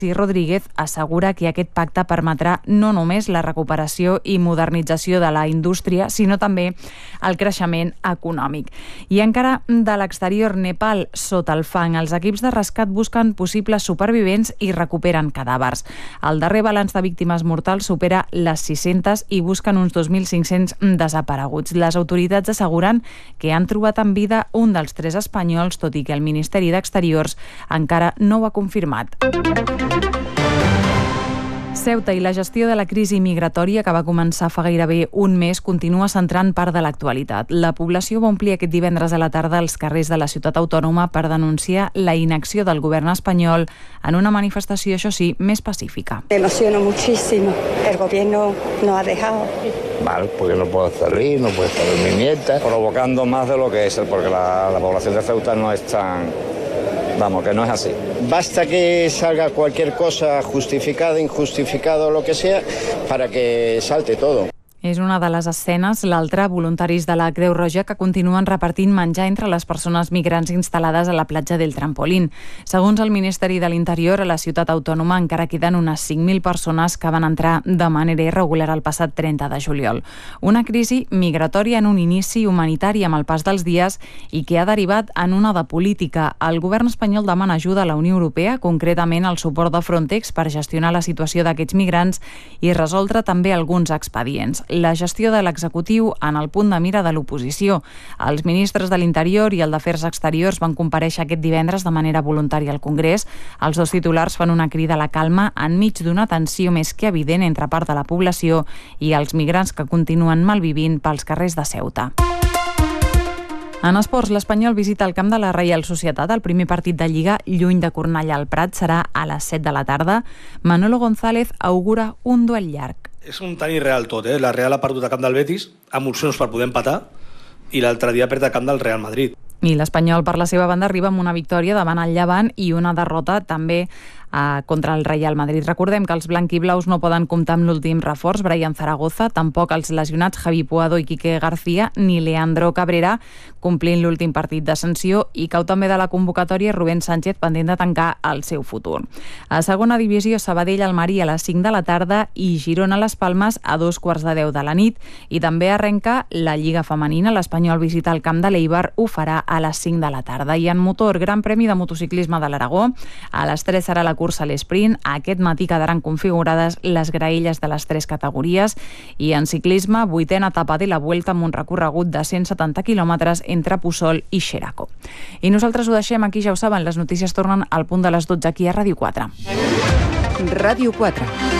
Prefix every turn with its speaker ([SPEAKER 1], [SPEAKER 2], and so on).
[SPEAKER 1] I Rodríguez assegura que aquest pacte permetrà no només la recuperació i modernització de la indústria, sinó també el creixement econòmic. I encara de l'exterior, Nepal, sota el fang. Els equips de rescat busquen possibles supervivents i recuperen cadàvers. El darrer balanç de víctimes mortals supera les 600 i busquen uns 2.500 desapareguts. Les autoritats asseguren que han trobat en vida un dels 3 espanyols, tot i que el Ministeri d'Exteriors encara no ho ha confirmat. Ceuta i la gestió de la crisi migratòria que va començar fa gairebé un mes continua centrant part de l'actualitat. La població va omplir aquest divendres a la tarda els carrers de la ciutat autònoma per denunciar la inacció del govern espanyol en una manifestació, això sí, més pacífica.
[SPEAKER 2] Me emociono muchísimo. El gobierno nos ha dejado.
[SPEAKER 3] Mal, porque no puedo hacer reír, no puede estar mi nieta, provocando más de lo que es, porque la población de Ceuta no es tan... Vamos, que no es así.
[SPEAKER 4] Basta que salga cualquier cosa justificada, injustificada o lo que sea, para que salte todo.
[SPEAKER 1] És una de les escenes. L'altra, voluntaris de la Creu Roja que continuen repartint menjar entre les persones migrants instal·lades a la platja del Trampolín. Segons el Ministeri de l'Interior, a la ciutat autònoma encara queden unes 5.000 persones que van entrar de manera irregular el passat 30 de juliol. Una crisi migratòria en un inici humanitari amb el pas dels dies i que ha derivat en una de política. El govern espanyol demana ajuda a la Unió Europea, concretament el suport de Frontex per gestionar la situació d'aquests migrants i resoldre també alguns expedients. La gestió de l'executiu en el punt de mira de l'oposició. Els ministres de l'Interior i el d'Afers Exteriors van comparèixer aquest divendres de manera voluntària al Congrés. Els dos titulars fan una crida a la calma enmig d'una tensió més que evident entre part de la població i els migrants que continuen malvivint pels carrers de Ceuta. En esports, l'Espanyol visita el camp de la Reial Societat. El primer partit de Lliga, lluny de Cornellà al Prat, serà a les 7 de la tarda. Manolo González augura un duel llarg.
[SPEAKER 5] És un tan irreal tot, eh? La Real ha perdut a camp del Betis, amb opcions per poder empatar, i l'altre dia perd a camp del Real Madrid.
[SPEAKER 1] I l'Espanyol, per la seva banda, arriba amb una victòria davant el Llevant i una derrota també contra el Real Madrid. Recordem que els blanquiblaus no poden comptar amb l'últim reforç, Brian Zaragoza, tampoc els lesionats Javi Puado i Quique García, ni Leandro Cabrera, complint l'últim partit de sanció, i cau també de la convocatòria Rubén Sánchez, pendent de tancar el seu futur. A segona divisió, Sabadell-Almeria a les 5 de la tarda i Girona-Les Palmes a 2:15 de la nit. I també arrenca la Lliga Femenina. L'Espanyol visita el camp de l'Eibar, ho farà a les 5 de la tarda. I en motor, Gran Premi de Motociclisme de l'Aragó. A les 3 serà la cursa a l'esprint. Aquest matí quedaran configurades les graelles de les 3 categories. I en ciclisme, 8a etapa de la Vuelta amb un recorregut de 170 quilòmetres entre Puçol i Xeraco. I nosaltres ho deixem aquí, ja ho saben, les notícies tornen al punt de les 12 aquí a Ràdio 4.
[SPEAKER 6] Ràdio 4.